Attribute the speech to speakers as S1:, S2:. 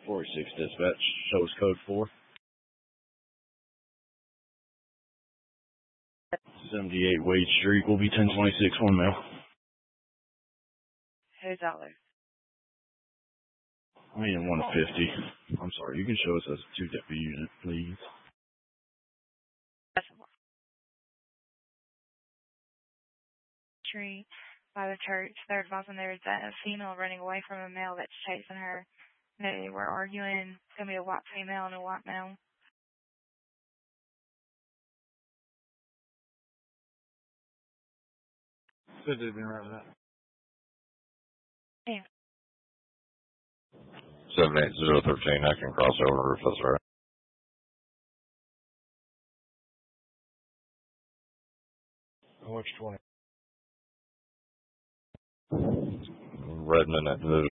S1: 46 dispatch, show us code 4. 78 Wade Street will be 1026 1 mail.
S2: Who's Dollar?
S1: I mean 150. I'm sorry, you can show us as a 2 deputy unit, please.
S2: Tree by the church. They're advising there's a female running away from a male that's chasing her. They were arguing. It's going to be a white female and a white male.
S3: Should have been right with that.
S2: Yeah.
S4: 78013, I can cross over if that's right.
S3: Which 20?
S4: Redmond at Division.